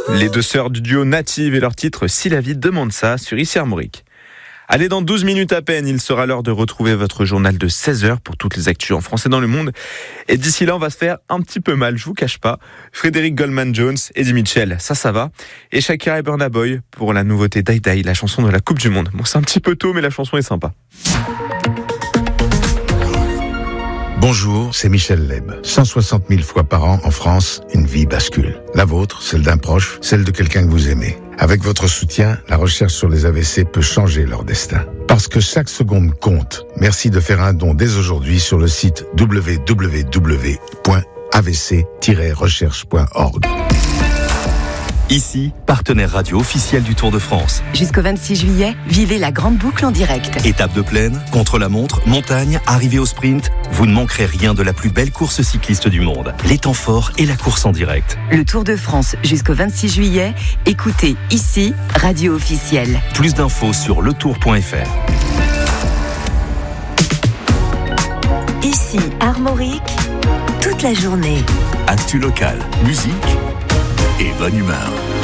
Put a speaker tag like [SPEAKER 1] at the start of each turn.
[SPEAKER 1] Les deux sœurs du duo Native et leur titre Si la vie demande ça sur Ici Armorique. Allez, dans 12 minutes à peine, il sera l'heure de retrouver votre journal de 16h pour toutes les actus en France et dans le monde. Et d'ici là, on va se faire un petit peu mal, je vous cache pas. Frédéric Goldman-Jones, Eddie Mitchell, ça va. Et Shakira et Burna Boy pour la nouveauté Die Die, la chanson de la Coupe du Monde. Bon, c'est un petit peu tôt, mais la chanson est sympa.
[SPEAKER 2] Bonjour, c'est Michel Leb. 160 000 fois par an en France, une vie bascule. La vôtre, celle d'un proche, celle de quelqu'un que vous aimez. Avec votre soutien, la recherche sur les AVC peut changer leur destin. Parce que chaque seconde compte, merci de faire un don dès aujourd'hui sur le site www.avc-recherche.org.
[SPEAKER 3] Ici, partenaire radio officiel du Tour de France.
[SPEAKER 4] Jusqu'au 26 juillet, vivez la grande boucle en direct.
[SPEAKER 3] Étape de plaine, contre-la-montre, montagne, arrivée au sprint, vous ne manquerez rien de la plus belle course cycliste du monde. Les temps forts et la course en direct.
[SPEAKER 4] Le Tour de France jusqu'au 26 juillet, écoutez ici, radio officielle.
[SPEAKER 3] Plus d'infos sur letour.fr.
[SPEAKER 5] Ici, Armorique, toute la journée.
[SPEAKER 3] Actu locale, musique et bonne humeur.